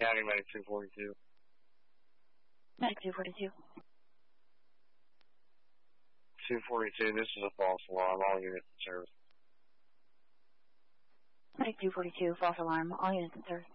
County, Medic 242. Medic 242. 242, this is a false alarm. All units in service. Medic 242, false alarm. All units in service.